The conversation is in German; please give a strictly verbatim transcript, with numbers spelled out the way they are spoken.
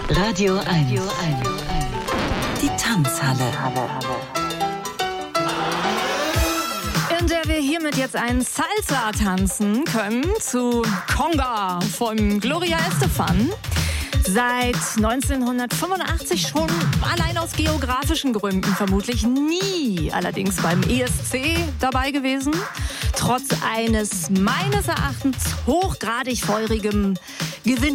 Radio eins. Die Tanzhalle. In der wir hiermit jetzt ein Salsa tanzen können zu Conga von Gloria Estefan. Seit neunzehnhundertfünfundachtzig schon, allein aus geografischen Gründen vermutlich nie, allerdings beim E S C dabei gewesen. Trotz eines meines Erachtens hochgradig feurigem Gewinn.